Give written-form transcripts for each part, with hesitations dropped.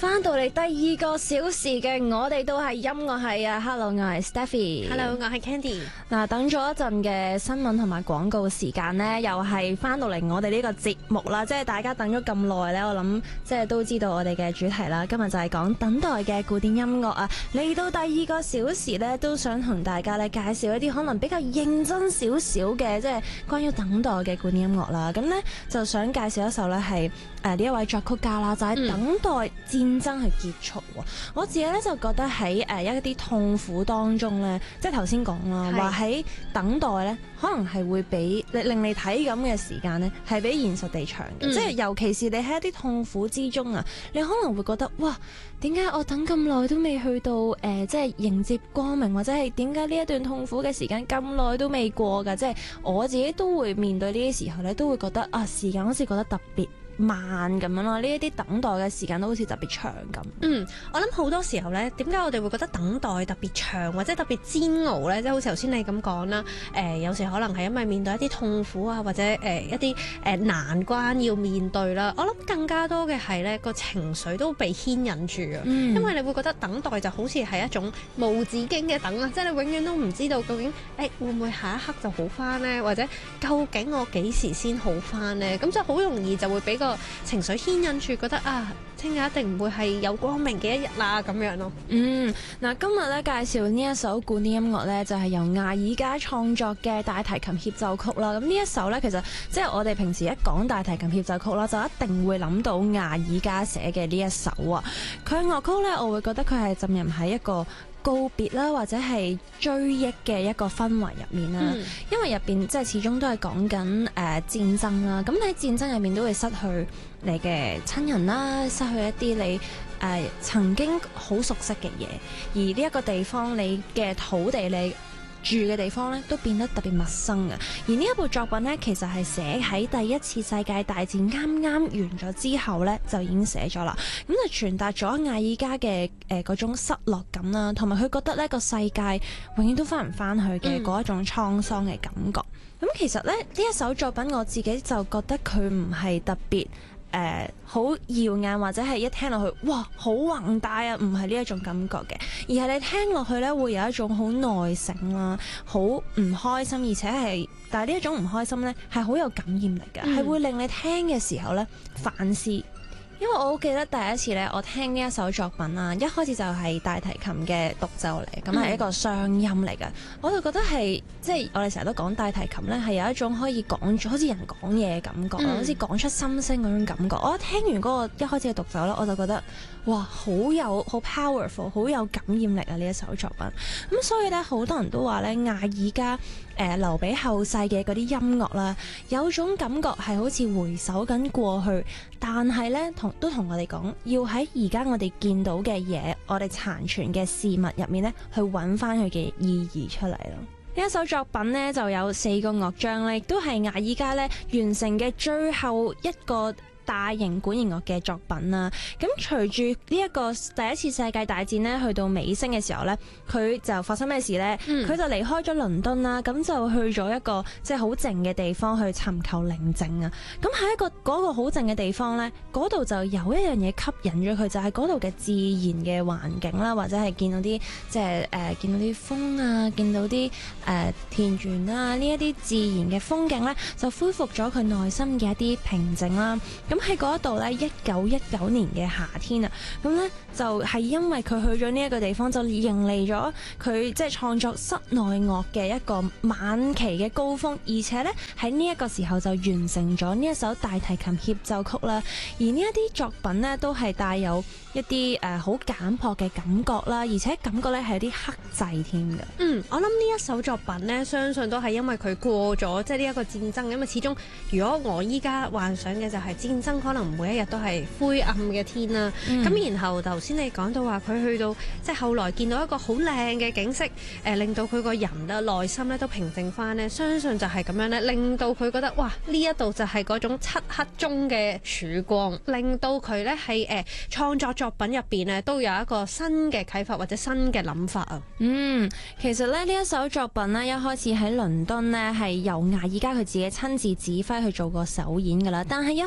翻到嚟第二個小時嘅，我哋都係音樂系啊。Hello， 我係 Stephy。 Hello， 我係 Candy。 嗱，等咗一陣嘅新聞同埋廣告時間呢，又係翻到嚟我哋呢個節目啦。即係大家等咗咁耐呢，我諗即係都知道我哋嘅主題啦。今日就係講等待嘅古典音樂啊。嚟到第二個小時呢，都想同大家咧介紹一啲可能比較認真少少嘅，即係關於等待嘅古典音樂啦。咁呢，就想介紹一首呢係呢一位作曲家啦，就係等待戰爭去結束。我自己咧就覺得喺一啲痛苦當中咧，即係頭先講啦，話喺等待咧，可能係會比令你體感嘅時間咧係比現實地長嘅。即係尤其是你喺一啲痛苦之中啊，你可能會覺得哇，點解我等咁耐都未去到即係迎接光明，或者係點解呢一段痛苦嘅時間咁耐都未過㗎？即係我自己都會面對呢啲時候咧，都會覺得啊，時間好似覺得特別慢咁樣咯，呢一啲等待嘅時間都好似特別長咁。 我諗好多時候咧，點解我哋會覺得等待特別長或者特別煎熬咧？即係好似頭先你咁講啦，有時可能係因為面對一啲痛苦啊，或者一啲難關要面對啦。我諗更加多嘅係咧個情緒都被牽引住啊，因為你會覺得等待就好似係一種無止境嘅等啊，即係你永遠都唔知道究竟會唔會下一刻就好翻呢？或者究竟我幾時先好翻呢？咁就好容易就會俾個情緒牽引住，覺得啊，聽日一定唔會係有光明嘅一日啦，咁樣咯。 嗱，今日咧介紹呢一首古典音樂咧，就係由艾爾加創作嘅大提琴協奏曲啦。咁呢一首咧，其實即係我哋平時一講大提琴協奏曲啦，就一定會諗到艾爾加寫嘅呢一首啊。佢樂曲咧，我會覺得佢係浸入喺一個告別啦，或者係追憶嘅一個氛圍入面啦。因為入邊即係始終都係講緊戰爭啦。咁喺戰爭入面都會失去你嘅親人啦，失去一啲你曾經好熟悉嘅嘢，而呢一個地方你嘅土地你住嘅地方咧，都變得特別陌生嘅。而呢一部作品咧，其實係寫喺第一次世界大戰啱啱完咗之後咧，就已經寫咗啦。咁就傳達咗艾爾加嘅嗰種失落感啦，同埋佢覺得呢個世界永遠都翻唔翻去嘅嗰一種滄桑嘅感覺。咁其實咧，呢一首作品我自己就覺得佢唔係特別好耀眼，或者係一聽落去哇好宏大啊，唔係呢一種感覺嘅，而係你聽落去咧會有一種好內省啦，好唔開心，而且係但係呢一種唔開心咧係好有感染力嘅，係會令你聽嘅時候咧反思。因為我好記得第一次咧，我聽呢一首作品啊，一開始就係大提琴嘅獨奏嚟，咁係一個雙音嚟嘅，我就覺得係即係我哋成日都講大提琴咧，係有一種可以講好似人講嘢嘅感覺，好似講出心聲嗰種感覺。我一聽完嗰個一開始嘅獨奏咧，我就覺得哇，好 powerful， 好有感染力啊！呢一首作品咁，所以咧好多人都話咧，艾爾加留俾後世嘅嗰啲音樂啦，有種感覺係好似回首緊過去，但係咧都同我哋講，要喺而家我哋見到嘅嘢，我哋殘存嘅事物入面咧，去揾翻佢嘅意義出嚟咯。呢一首作品呢，就有4個樂章咧，亦都係艾爾加咧完成嘅最後一個大型管弦樂嘅作品啦。咁隨住呢一個第一次世界大戰咧去到尾聲嘅時候咧，佢就發生咩事咧？佢就離開咗倫敦啦，咁就去咗一個即係好靜嘅地方去尋求寧靜啊。咁喺一個嗰個好靜嘅地方咧，嗰度就有一樣嘢吸引咗佢，就係嗰度嘅自然嘅環境啦，或者係見到啲即係見到啲風啊，見到啲田園啊，呢一啲自然嘅風景咧，就恢復咗佢內心嘅一啲平靜啦。咁喺嗰度咧，1919年嘅夏天啊，咁咧就係因為佢去咗呢一個地方，就迎嚟咗佢即係創作室內樂嘅一個晚期嘅高峰，而且咧喺呢一個時候就完成咗呢一首大提琴協奏曲啦。而呢一啲作品咧都係帶有一啲好簡樸嘅感覺啦，而且感覺咧係有啲克制添嘅。 我諗呢一首作品咧，相信都係因為佢過咗即係呢一個戰爭，因為始終如果我依家幻想嘅就係戰爭，可能每一日都係灰暗嘅天啦。咁然後頭先你講到話佢去到即係後來見到一個好靚嘅景色，令到佢個人嘅內心咧都平靜翻咧，相信就係咁樣咧，令到佢覺得哇呢一度就係嗰種漆黑中嘅曙光，令到佢咧喺創作作品入邊咧都有一個新嘅啟發或者新嘅諗法啊。 其實咧呢一首作品咧一開始喺倫敦咧係由艾爾加佢自己親自指揮去做過首演噶啦，但係一開始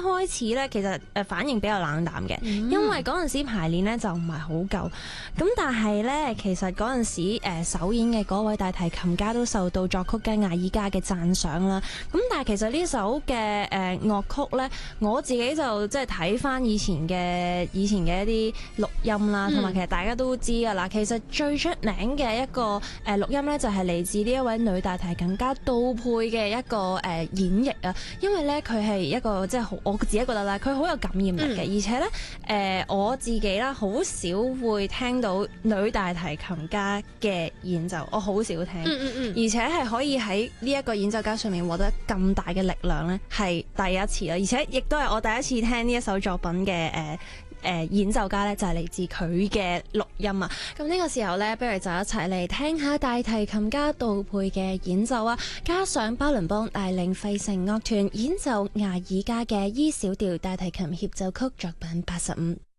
咧，其實反應比較冷淡嘅，因為嗰陣時排練咧就唔係好夠。咁但係咧，其實嗰陣時首演嘅嗰位大提琴家都受到作曲家艾爾加嘅讚賞啦。咁但係其實呢首嘅樂曲咧，我自己就即係睇翻以前嘅一啲錄音啦，同埋其實大家都知㗎啦。其實最出名嘅一個錄音咧，就係嚟自呢一位女大提琴家杜佩嘅一個演繹啊。因為咧佢係一個即係好，我自己覺得啦，佢好有感染力嘅，而且咧我自己啦好少會聽到女大提琴家嘅演奏，我好少聽，而且係可以喺呢一個演奏家上面獲得咁大嘅力量咧，係第一次啦，而且亦都係我第一次聽呢一首作品嘅演奏家咧，就係嚟自佢嘅錄音啊！咁呢個時候咧，不如就一齊嚟聽下大提琴家杜佩嘅演奏啊！加上巴倫邦帶領費城樂團演奏艾爾加嘅 E 小調大提琴協奏曲作品85。